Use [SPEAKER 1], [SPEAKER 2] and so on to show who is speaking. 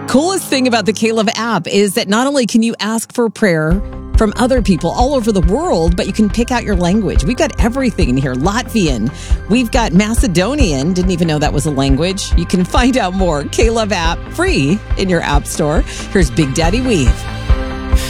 [SPEAKER 1] Coolest thing about the Caleb app is that not only can you ask for prayer from other people all over the world, but you can pick out your language. We've got everything in here. Latvian. We've got Macedonian. Didn't even know that was a language. You can find out more. Caleb app, free in your app store. Here's Big Daddy Weave.